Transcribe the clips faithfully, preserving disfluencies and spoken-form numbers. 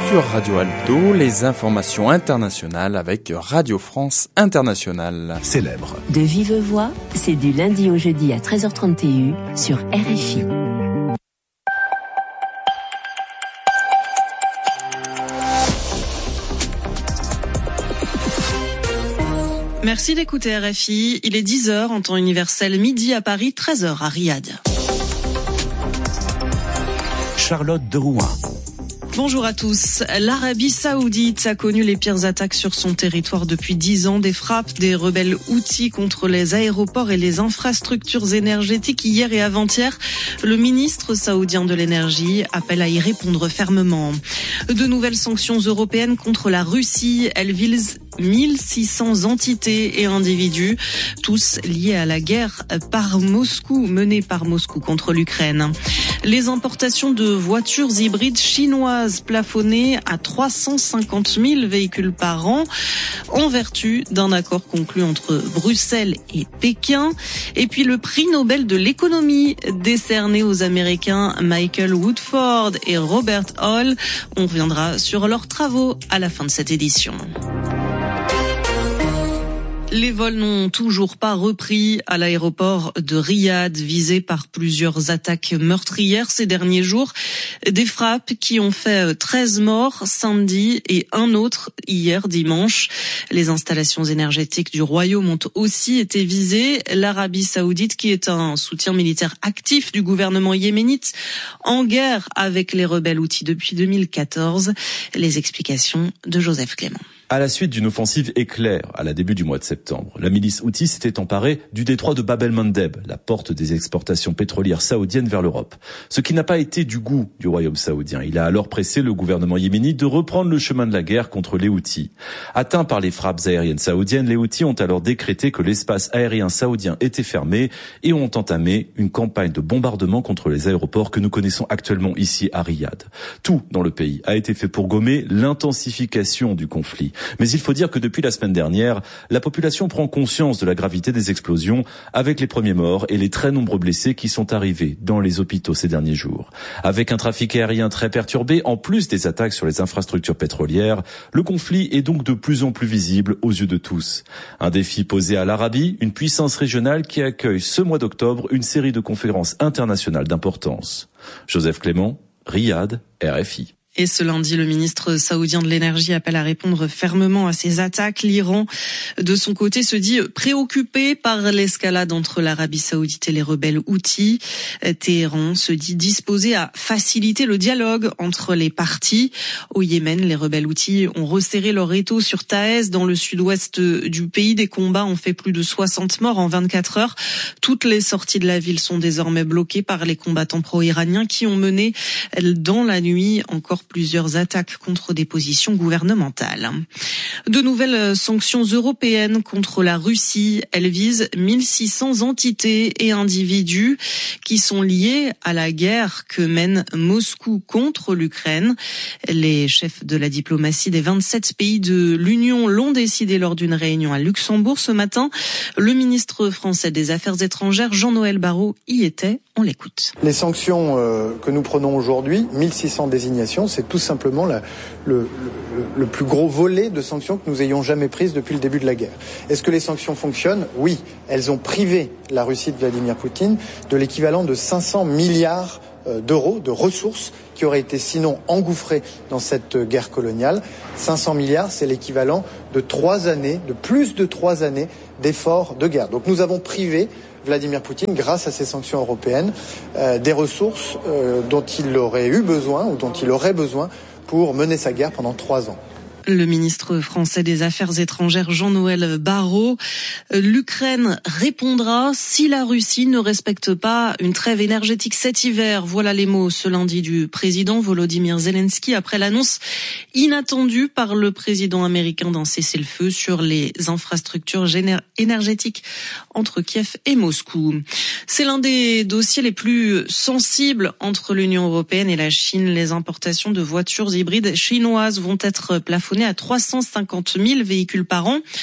Sur Radio Alto, les informations internationales avec Radio France Internationale. Célèbre. De vive voix, c'est du lundi au jeudi à treize heures trente sur R F I. Merci d'écouter R F I. Il est dix heures en temps universel, midi à Paris, treize heures à Riyad. Charlotte de Rouen. Bonjour à tous. L'Arabie Saoudite a connu les pires attaques sur son territoire depuis dix ans. Des frappes des rebelles Houthis contre les aéroports et les infrastructures énergétiques hier et avant-hier. Le ministre saoudien de l'énergie appelle à y répondre fermement. De nouvelles sanctions européennes contre la Russie. Elles visent mille six cents entités et individus, tous liés à la guerre par Moscou, menée par Moscou contre l'Ukraine. Les importations de voitures hybrides chinoises plafonnées à trois cent cinquante mille véhicules par an en vertu d'un accord conclu entre Bruxelles et Pékin. Et puis le prix Nobel de l'économie décerné aux Américains Michael Woodford et Robert Hall. On reviendra sur leurs travaux à la fin de cette édition. Les vols n'ont toujours pas repris à l'aéroport de Riyad, visé par plusieurs attaques meurtrières ces derniers jours. Des frappes qui ont fait treize morts samedi et un autre hier dimanche. Les installations énergétiques du royaume ont aussi été visées. L'Arabie Saoudite, qui est un soutien militaire actif du gouvernement yéménite, en guerre avec les rebelles Houthis depuis deux mille quatorze. Les explications de Joseph Clément. À la suite d'une offensive éclair à la début du mois de septembre, la milice Houthi s'était emparée du détroit de Bab el-Mandeb, la porte des exportations pétrolières saoudiennes vers l'Europe. Ce qui n'a pas été du goût du royaume saoudien. Il a alors pressé le gouvernement yéménite de reprendre le chemin de la guerre contre les Houthis. Atteints par les frappes aériennes saoudiennes, les Houthis ont alors décrété que l'espace aérien saoudien était fermé et ont entamé une campagne de bombardement contre les aéroports que nous connaissons actuellement ici à Riyad. Tout dans le pays a été fait pour gommer l'intensification du conflit. Mais il faut dire que depuis la semaine dernière, la population prend conscience de la gravité des explosions avec les premiers morts et les très nombreux blessés qui sont arrivés dans les hôpitaux ces derniers jours. Avec un trafic aérien très perturbé, en plus des attaques sur les infrastructures pétrolières, le conflit est donc de plus en plus visible aux yeux de tous. Un défi posé à l'Arabie, une puissance régionale qui accueille ce mois d'octobre une série de conférences internationales d'importance. Joseph Clément, Riyad, R F I. Et ce lundi, le ministre saoudien de l'énergie appelle à répondre fermement à ces attaques. L'Iran, de son côté, se dit préoccupé par l'escalade entre l'Arabie saoudite et les rebelles Houthis. Téhéran se dit disposé à faciliter le dialogue entre les parties. Au Yémen, les rebelles Houthis ont resserré leur étau sur Taez, dans le sud-ouest du pays. Des combats ont fait plus de soixante morts en vingt-quatre heures. Toutes les sorties de la ville sont désormais bloquées par les combattants pro-iraniens qui ont mené dans la nuit encore plusieurs attaques contre des positions gouvernementales. De nouvelles sanctions européennes contre la Russie. Elles visent mille six cents entités et individus qui sont liés à la guerre que mène Moscou contre l'Ukraine. Les chefs de la diplomatie des vingt-sept pays de l'Union l'ont décidé lors d'une réunion à Luxembourg ce matin. Le ministre français des Affaires étrangères, Jean-Noël Barrot, y était. On l'écoute. Les sanctions euh, que nous prenons aujourd'hui, mille six cents désignations, c'est tout simplement la, le, le, le plus gros volet de sanctions que nous ayons jamais prises depuis le début de la guerre. Est-ce que les sanctions fonctionnent ? Oui. Elles ont privé la Russie de Vladimir Poutine de l'équivalent de cinq cents milliards d'euros de ressources qui auraient été sinon engouffrées dans cette guerre coloniale. cinq cents milliards, c'est l'équivalent de trois années, de plus de trois années d'efforts de guerre. Donc nous avons privé Vladimir Poutine, grâce à ces sanctions européennes, euh, des ressources euh, dont il aurait eu besoin ou dont il aurait besoin pour mener sa guerre pendant trois ans. Le ministre français des Affaires étrangères Jean-Noël Barrot. L'Ukraine répondra si la Russie ne respecte pas une trêve énergétique cet hiver. Voilà les mots ce lundi du président Volodymyr Zelensky après l'annonce inattendue par le président américain d'un cessez-le-feu sur les infrastructures énergétiques entre Kiev et Moscou. C'est l'un des dossiers les plus sensibles entre l'Union européenne et la Chine. Les importations de voitures hybrides chinoises vont être plafonnées à trois cent cinquante mille véhicules par an.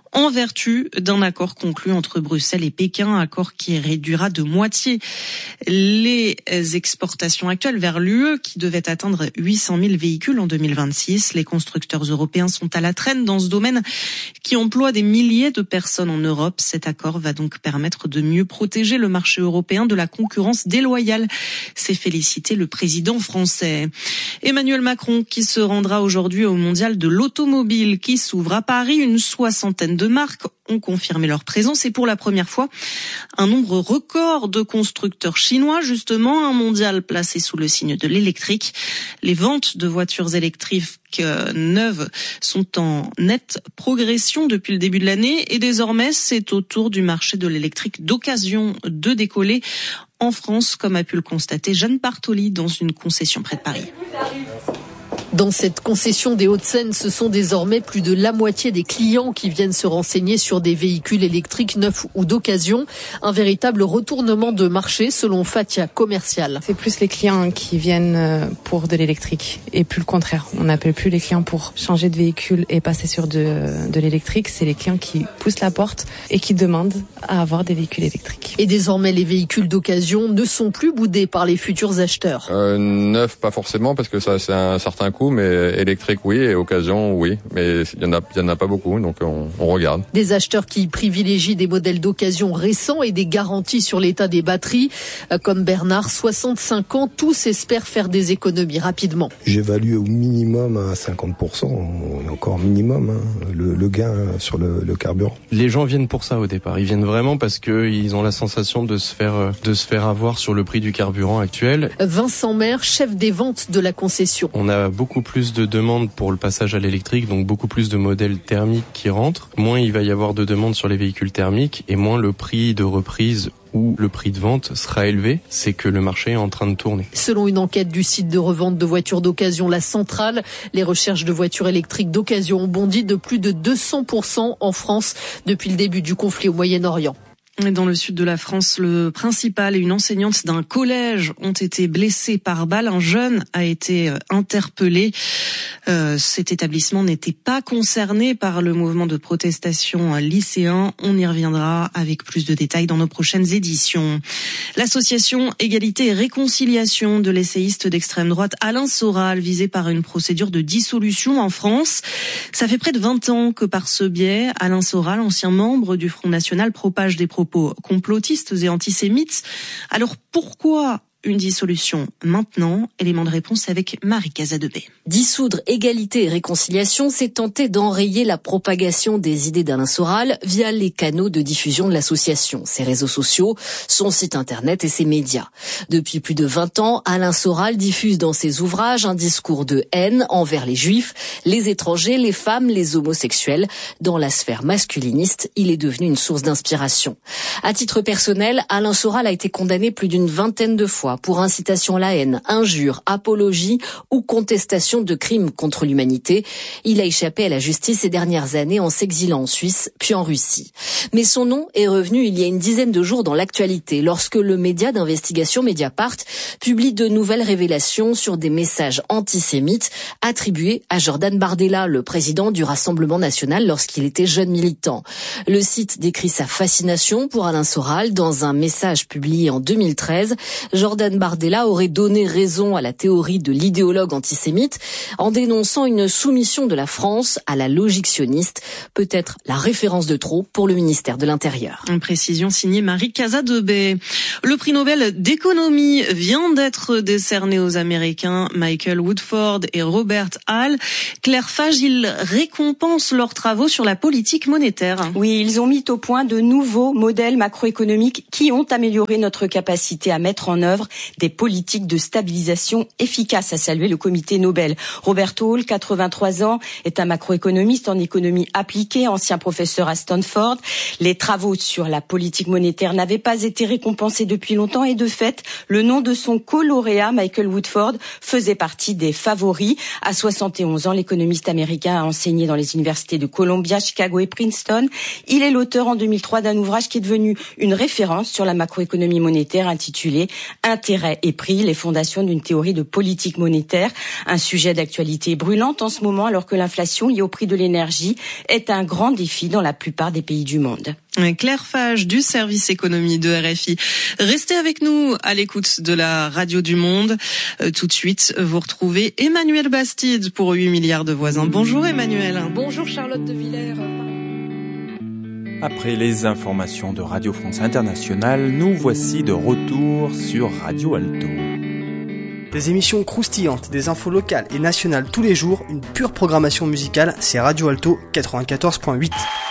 en vertu d'un accord conclu entre Bruxelles et Pékin, accord qui réduira de moitié les exportations actuelles vers l'U E qui devaient atteindre huit cent mille véhicules en deux mille vingt-six. Les constructeurs européens sont à la traîne dans ce domaine qui emploie des milliers de personnes en Europe. Cet accord va donc permettre de mieux protéger le marché européen de la concurrence déloyale, s'est félicité le président français. Emmanuel Macron qui se rendra aujourd'hui au Mondial de l'automobile qui s'ouvre à Paris. Une soixantaine de marques ont confirmé leur présence et pour la première fois, un nombre record de constructeurs chinois, justement, un mondial placé sous le signe de l'électrique. Les ventes de voitures électriques neuves sont en nette progression depuis le début de l'année et désormais, c'est au tour du marché de l'électrique d'occasion de décoller en France, comme a pu le constater Jeanne Bartoli dans une concession près de Paris. Dans cette concession des Hauts-de-Seine, ce sont désormais plus de la moitié des clients qui viennent se renseigner sur des véhicules électriques neufs ou d'occasion. Un véritable retournement de marché selon Fatia Commercial. C'est plus les clients qui viennent pour de l'électrique et plus le contraire. On n'appelle plus les clients pour changer de véhicule et passer sur de, de l'électrique. C'est les clients qui poussent la porte et qui demandent à avoir des véhicules électriques. Et désormais, les véhicules d'occasion ne sont plus boudés par les futurs acheteurs. Euh, neuf, pas forcément, parce que ça c'est un certain coût. Mais électrique, oui, et occasion, oui. Mais il y en a, il y en a pas beaucoup, donc on, on regarde. Des acheteurs qui privilégient des modèles d'occasion récents et des garanties sur l'état des batteries. Comme Bernard, soixante-cinq ans, tous espèrent faire des économies rapidement. J'évalue au minimum à cinquante pour cent, et encore minimum, hein, le, le gain sur le, le carburant. Les gens viennent pour ça au départ. Ils viennent vraiment parce qu'ils ont la sensation de se faire, de se faire avoir sur le prix du carburant actuel. Vincent Maire, chef des ventes de la concession. On a beaucoup plus de demandes pour le passage à l'électrique, donc beaucoup plus de modèles thermiques qui rentrent. Moins il va y avoir de demandes sur les véhicules thermiques et moins le prix de reprise ou le prix de vente sera élevé. C'est que le marché est en train de tourner. Selon une enquête du site de revente de voitures d'occasion La Centrale, les recherches de voitures électriques d'occasion ont bondi de plus de deux cents pour cent en France depuis le début du conflit au Moyen-Orient. Dans le sud de la France, le principal et une enseignante d'un collège ont été blessés par balle. Un jeune a été interpellé. Euh, cet établissement n'était pas concerné par le mouvement de protestation lycéen. On y reviendra avec plus de détails dans nos prochaines éditions. L'association Égalité et Réconciliation de l'essayiste d'extrême droite Alain Soral, visé par une procédure de dissolution en France. Ça fait près de vingt ans que par ce biais, Alain Soral, ancien membre du Front National, propage des propos complotistes et antisémites. Alors pourquoi une dissolution maintenant? Élément de réponse avec Marie Casadebé. Dissoudre Égalité et Réconciliation, c'est tenter d'enrayer la propagation des idées d'Alain Soral via les canaux de diffusion de l'association, ses réseaux sociaux, son site internet et ses médias. Depuis plus de vingt ans, Alain Soral diffuse dans ses ouvrages un discours de haine envers les juifs, les étrangers, les femmes, les homosexuels. Dans la sphère masculiniste, il est devenu une source d'inspiration. À titre personnel, Alain Soral a été condamné plus d'une vingtaine de fois pour incitation à la haine, injure, apologie ou contestation de crimes contre l'humanité. Il a échappé à la justice ces dernières années en s'exilant en Suisse puis en Russie. Mais son nom est revenu il y a une dizaine de jours dans l'actualité lorsque le média d'investigation Mediapart publie de nouvelles révélations sur des messages antisémites attribués à Jordan Bardella, le président du Rassemblement national lorsqu'il était jeune militant. Le site décrit sa fascination pour Alain Soral dans un message publié en deux mille treize. Jordan Bardella aurait donné raison à la théorie de l'idéologue antisémite en dénonçant une soumission de la France à la logique sioniste, peut-être la référence de trop pour le ministère de l'Intérieur. Une précision signée Marie Casadebé. Le prix Nobel d'économie vient d'être décerné aux Américains Michael Woodford et Robert Hall. Claire Fage, ils récompensent leurs travaux sur la politique monétaire. Oui, ils ont mis au point de nouveaux modèles macroéconomiques qui ont amélioré notre capacité à mettre en œuvre des politiques de stabilisation efficaces, a salué le comité Nobel. Robert Hall, quatre-vingt-trois ans, est un macroéconomiste en économie appliquée, ancien professeur à Stanford. Les travaux sur la politique monétaire n'avaient pas été récompensés depuis longtemps et de fait, le nom de son co-lauréat, Michael Woodford, faisait partie des favoris. À soixante et onze ans, l'économiste américain a enseigné dans les universités de Columbia, Chicago et Princeton. Il est l'auteur en deux mille trois d'un ouvrage qui est devenu une référence sur la macroéconomie monétaire intitulé « d'intérêt est pris, les fondations d'une théorie de politique monétaire, un sujet d'actualité brûlante en ce moment alors que l'inflation liée au prix de l'énergie est un grand défi dans la plupart des pays du monde. Claire Fage du service économie de R F I. Restez avec nous à l'écoute de la radio du monde. Euh, tout de suite, vous retrouvez Emmanuel Bastide pour huit milliards de voisins. Bonjour Emmanuel. Bonjour Charlotte de Villers. Après les informations de Radio France Internationale, nous voici de retour sur Radio Alto. Des émissions croustillantes, des infos locales et nationales tous les jours, une pure programmation musicale, c'est Radio Alto quatre-vingt-quatorze virgule huit.